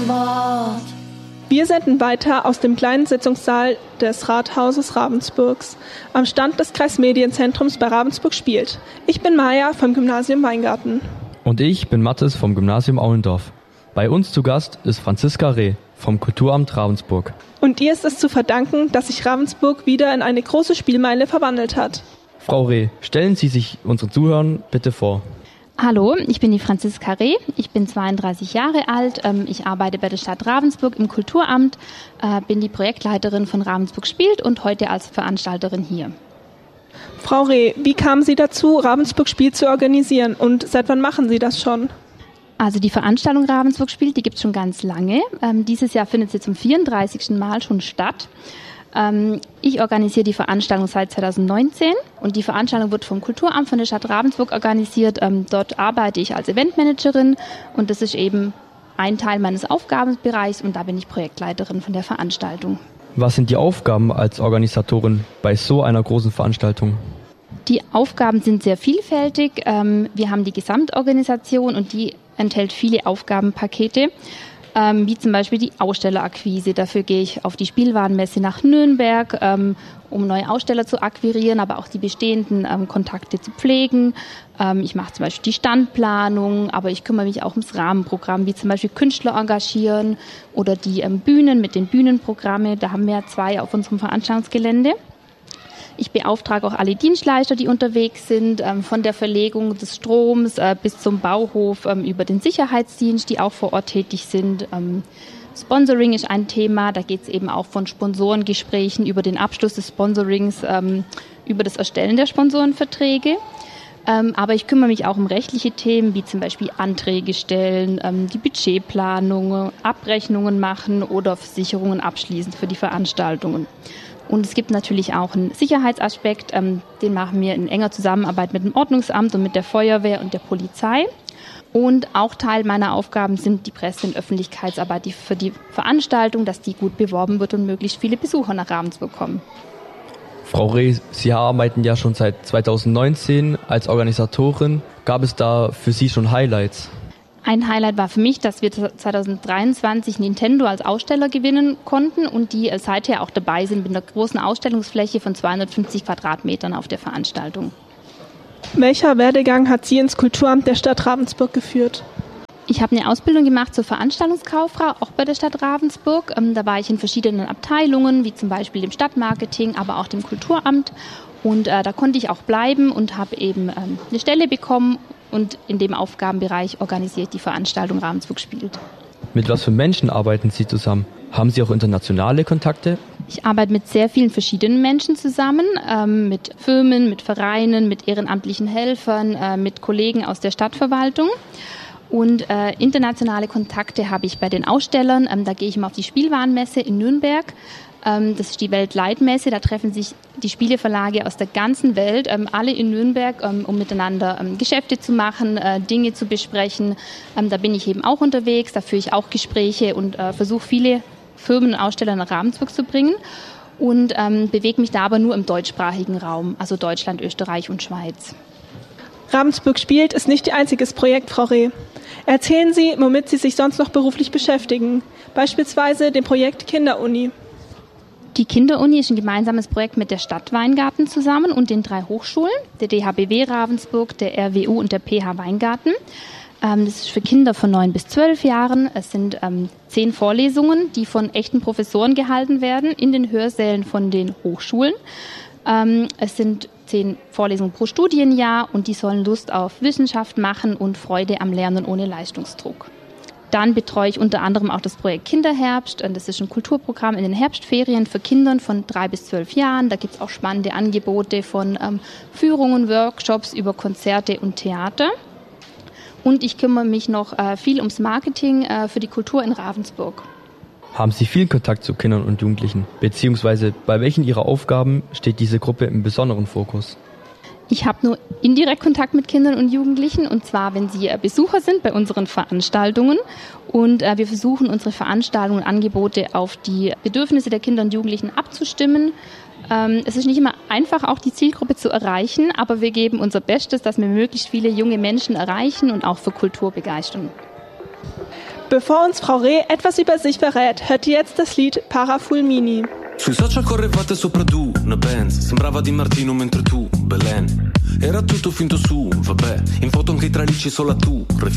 Wort. Wir senden weiter aus dem kleinen Sitzungssaal des Rathauses Ravensburgs am Stand des Kreismedienzentrums bei Ravensburg spielt. Ich bin Maja vom Gymnasium Weingarten. Und ich bin Mathis vom Gymnasium Auendorf. Bei uns zu Gast ist Franziska Reh vom Kulturamt Ravensburg. Und ihr ist es zu verdanken, dass sich Ravensburg wieder in eine große Spielmeile verwandelt hat. Frau Reh, stellen Sie sich unseren Zuhörern bitte vor. Hallo, ich bin die Franziska Reh, ich bin 32 Jahre alt, ich arbeite bei der Stadt Ravensburg im Kulturamt, bin die Projektleiterin von Ravensburg spielt und heute als Veranstalterin hier. Frau Reh, wie kamen Sie dazu, Ravensburg spielt zu organisieren und seit wann machen Sie das schon? Also die Veranstaltung Ravensburg spielt, die gibt es schon ganz lange. Dieses Jahr findet sie zum 34. Mal schon statt. Ich organisiere die Veranstaltung seit 2019 und die Veranstaltung wird vom Kulturamt von der Stadt Ravensburg organisiert. Dort arbeite ich als Eventmanagerin und das ist eben ein Teil meines Aufgabenbereichs und da bin ich Projektleiterin von der Veranstaltung. Was sind die Aufgaben als Organisatorin bei so einer großen Veranstaltung? Die Aufgaben sind sehr vielfältig. Wir haben die Gesamtorganisation und die enthält viele Aufgabenpakete. Wie zum Beispiel die Ausstellerakquise. Dafür gehe ich auf die Spielwarenmesse nach Nürnberg, um neue Aussteller zu akquirieren, aber auch die bestehenden Kontakte zu pflegen. Ich mache zum Beispiel die Standplanung, aber ich kümmere mich auch ums Rahmenprogramm, wie zum Beispiel Künstler engagieren oder die Bühnen mit den Bühnenprogrammen. Da haben wir 2 auf unserem Veranstaltungsgelände. Ich beauftrage auch alle Dienstleister, die unterwegs sind, von der Verlegung des Stroms bis zum Bauhof, über den Sicherheitsdienst, die auch vor Ort tätig sind. Sponsoring ist ein Thema, da geht es eben auch von Sponsorengesprächen über den Abschluss des Sponsorings, über das Erstellen der Sponsorenverträge. Aber ich kümmere mich auch um rechtliche Themen, wie zum Beispiel Anträge stellen, die Budgetplanung, Abrechnungen machen oder Versicherungen abschließen für die Veranstaltungen. Und es gibt natürlich auch einen Sicherheitsaspekt, den machen wir in enger Zusammenarbeit mit dem Ordnungsamt und mit der Feuerwehr und der Polizei. Und auch Teil meiner Aufgaben sind die Presse- und Öffentlichkeitsarbeit für die Veranstaltung, dass die gut beworben wird und möglichst viele Besucher nach Ravensburg kommen. Frau Reh, Sie arbeiten ja schon seit 2019 als Organisatorin. Gab es da für Sie schon Highlights? Ein Highlight war für mich, dass wir 2023 Nintendo als Aussteller gewinnen konnten und die seither auch dabei sind mit einer großen Ausstellungsfläche von 250 Quadratmetern auf der Veranstaltung. Welcher Werdegang hat Sie ins Kulturamt der Stadt Ravensburg geführt? Ich habe eine Ausbildung gemacht zur Veranstaltungskauffrau, auch bei der Stadt Ravensburg. Da war ich in verschiedenen Abteilungen, wie zum Beispiel dem Stadtmarketing, aber auch dem Kulturamt. Und da konnte ich auch bleiben und habe eben eine Stelle bekommen und in dem Aufgabenbereich organisiert die Veranstaltung Ravensburg spielt. Mit was für Menschen arbeiten Sie zusammen? Haben Sie auch internationale Kontakte? Ich arbeite mit sehr vielen verschiedenen Menschen zusammen, mit Firmen, mit Vereinen, mit ehrenamtlichen Helfern, mit Kollegen aus der Stadtverwaltung. Und internationale Kontakte habe ich bei den Ausstellern. Da gehe ich immer auf die Spielwarenmesse in Nürnberg. Das ist die Weltleitmesse, da treffen sich die Spieleverlage aus der ganzen Welt, alle in Nürnberg, um miteinander Geschäfte zu machen, Dinge zu besprechen. Da bin ich eben auch unterwegs, da führe ich auch Gespräche und versuche viele Firmen und Aussteller nach Ravensburg zu bringen und bewege mich da aber nur im deutschsprachigen Raum, also Deutschland, Österreich und Schweiz. Ravensburg spielt ist nicht Ihr einziges Projekt, Frau Reh. Erzählen Sie, womit Sie sich sonst noch beruflich beschäftigen, beispielsweise dem Projekt Kinderuni. Die Kinderuni ist ein gemeinsames Projekt mit der Stadt Weingarten zusammen und den 3 Hochschulen, der DHBW Ravensburg, der RWU und der PH Weingarten. Das ist für Kinder von 9 bis 12 Jahren. Es sind 10 Vorlesungen, die von echten Professoren gehalten werden in den Hörsälen von den Hochschulen. Es sind 10 Vorlesungen pro Studienjahr und die sollen Lust auf Wissenschaft machen und Freude am Lernen ohne Leistungsdruck. Dann betreue ich unter anderem auch das Projekt Kinderherbst. Das ist ein Kulturprogramm in den Herbstferien für Kinder von 3 bis 12 Jahren. Da gibt es auch spannende Angebote von Führungen, Workshops über Konzerte und Theater. Und ich kümmere mich noch viel ums Marketing für die Kultur in Ravensburg. Haben Sie viel Kontakt zu Kindern und Jugendlichen? Beziehungsweise bei welchen Ihrer Aufgaben steht diese Gruppe im besonderen Fokus? Ich habe nur indirekt Kontakt mit Kindern und Jugendlichen, und zwar, wenn sie Besucher sind bei unseren Veranstaltungen. Und wir versuchen, unsere Veranstaltungen und Angebote auf die Bedürfnisse der Kinder und Jugendlichen abzustimmen. Es ist nicht immer einfach, auch die Zielgruppe zu erreichen, aber wir geben unser Bestes, dass wir möglichst viele junge Menschen erreichen und auch für Kultur begeistern. Bevor uns Frau Reh etwas über sich verrät, hört ihr jetzt das Lied Parafulmini. Sui social correvate sopra tu, una Benz. Sembrava Di Martino mentre tu, Belen. Era tutto finto su, vabbè. In foto anche i tralicci solo a tu.